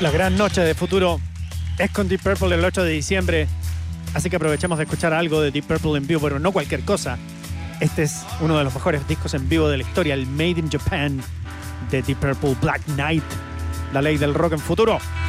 La gran noche de Futuro es con Deep Purple el 8 de diciembre, así que aprovechemos de escuchar algo de Deep Purple en vivo, pero no cualquier cosa. Este es uno de los mejores discos en vivo de la historia, el Made in Japan de Deep Purple, Black Knight, la ley del rock en Futuro.